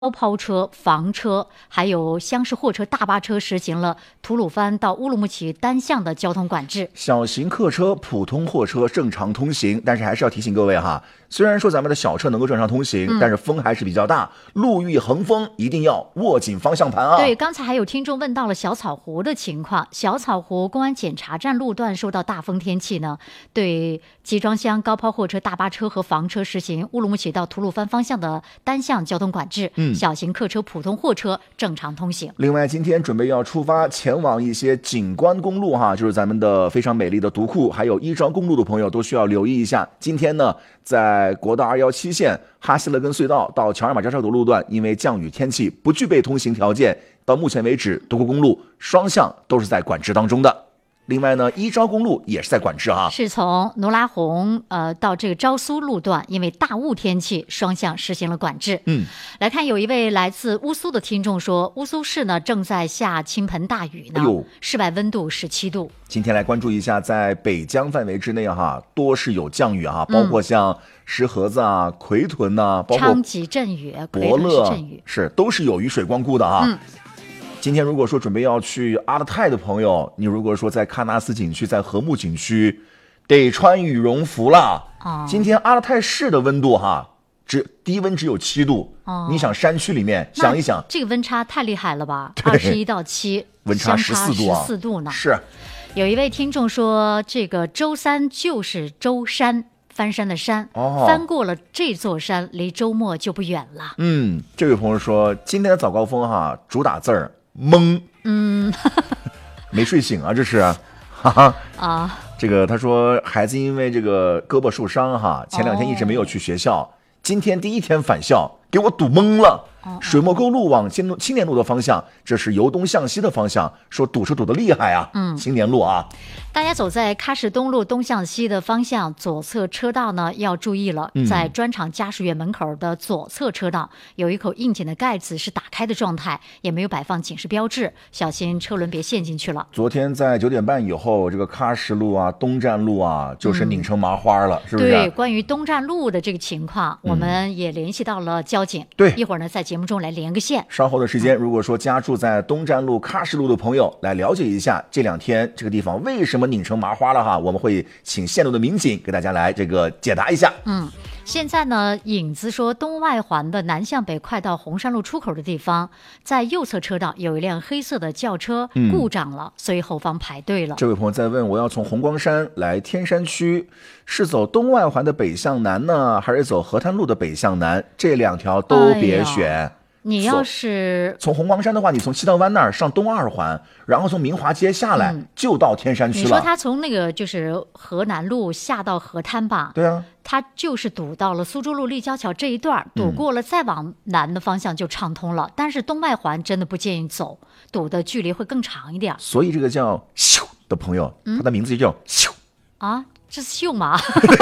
高抛车、房车还有厢式货车、大巴车实行了吐鲁番到乌鲁木齐单向的交通管制。 小型客车、普通货车正常通行，但是还是要提醒各位哈，虽然说咱们的小车能够正常通行，但是风还是比较大，路遇横风一定要握紧方向盘啊。 对，刚才还有听众问到了小草湖的情况，小草湖公安检查站路段受到大风天气呢，对集装箱、高抛货车、大巴车和房车实行乌鲁木齐到吐鲁番方向的单向交通管制。小型客车、普通货车正常通行。 另外，今天准备要出发前往一些景观公路哈，就是咱们的非常美丽的独库，还有伊昭公路的朋友都需要留意一下。今天呢，在国道217线哈希勒根隧道到乔尔玛交叉口路段，因为降雨天气不具备通行条件，到目前为止，独库公路双向都是在管制当中的。另外呢，伊昭公路也是在管制啊， 是从努拉洪到这个昭苏路段，因为大雾天气，双向实行了管制。来看有一位来自乌苏的听众说，乌苏市呢正在下倾盆大雨呢，室外温度17度。 今天来关注一下，在北疆范围之内哈，多是有降雨啊，包括像石河子啊、奎屯呐，包括昌吉阵雨、 伯乐阵雨， 都是有雨水光顾的啊。今天如果说准备要去阿勒泰的朋友，你如果说在喀纳斯景区、在禾木景区，得穿羽绒服了。今天阿勒泰市的温度哈，低温只有7度。你想山区里面想一想， 这个温差太厉害了吧？21到7， 温差14度啊 ，14度呢。 是。 有一位听众说，这个舟山就是舟山。翻山的山，翻过了这座山，离周末就不远了。 这位朋友说，今天的早高峰哈，主打字儿懵，没睡醒啊，这是，哈哈啊。这个他说，孩子因为这个胳膊受伤哈，前2天一直没有去学校，今天第一天返校，给我堵懵了。水墨沟路往青年路的方向，这是由东向西的方向，说堵车堵得厉害啊。青年路啊， 大家走在喀什东路东向西的方向，左侧车道呢要注意了，在专厂家属院门口的左侧车道有一口硬件的盖子是打开的状态，也没有摆放警示标志，小心车轮别陷进去了。 昨天在9点半以后，这个喀什路啊、东站路啊，就是拧成麻花了，是不是？ 对，关于东站路的这个情况，我们也联系到了交警。 对， 一会儿呢在节目中来连个线。 稍后的时间，如果说家住在东站路、喀什路的朋友来了解一下这2天这个地方为什么拧成麻花了哈，我们会请线路的民警给大家来这个解答一下。 现在呢，影子说东外环的南向北快到红山路出口的地方，在右侧车道有一辆黑色的轿车故障了，所以后方排队了。 这位朋友在问，我要从红光山来天山区，是走东外环的北向南呢，还是走河滩路的北向南？这2条都别选。 你要是从红光山的话，你从七道湾那儿上东2环，然后从明华街下来，就到天山区了。 你说他从那个就是河南路下到河滩吧？ 对啊， 他就是堵到了苏州路立交桥这一段，堵过了再往南的方向就畅通了。但是东外环真的不建议走，堵的距离会更长一点。 所以这个叫秀的朋友，他的名字就叫秀啊，这是秀吗？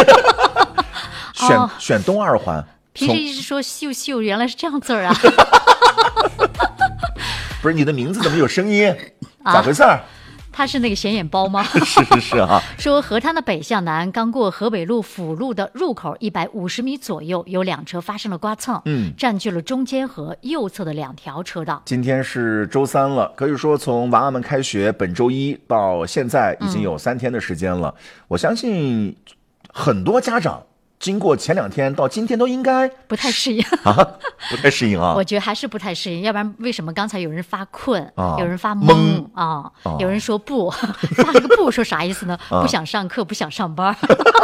选东2环。 平时一直说秀秀，原来是这样字儿啊！ 不是，你的名字怎么有声音？咋回事儿？ 他是那个显眼包吗？ 是啊。 说河滩的北向南，刚过河北路辅路的入口150米左右，有2车发生了刮蹭，占据了中间和右侧的2条车道。 今天是周3了，可以说从娃娃们开学本周一到现在已经有3天的时间了。我相信很多家长经过前2天到今天都应该不太适应啊，不太适应啊。 我觉得还是不太适应，要不然为什么刚才有人发困，有人发懵啊，有人说不，发这个不说啥意思呢？不想上课，不想上班。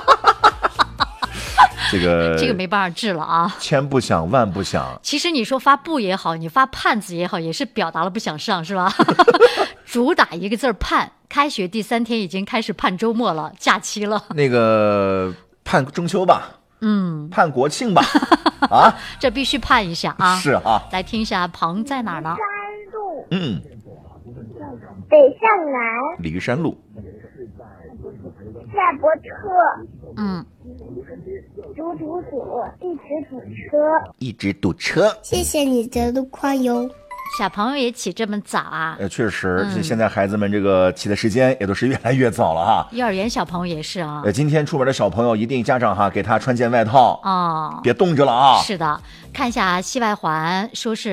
这个没办法治了啊， 千不想万不想。 其实你说发不也好，你发盼字也好，也是表达了不想上，是吧？主打一个字盼。开学第3天已经开始盼周末了，假期了。 那个盼中秋吧，盼国庆吧，啊， 这必须盼一下啊！ 是啊， 来听一下鹏在哪儿呢？ 北向南， 骊山路， 赛博车，一直堵车， 一直堵车。 谢谢你的路况哟。 小朋友也起这么早啊？ 确实，现在孩子们这个起的时间也都是越来越早了哈。 幼儿园小朋友也是啊。 今天出门的小朋友一定家长哈给他穿件外套哦， 别冻着了啊。 是的，看一下西外环，说是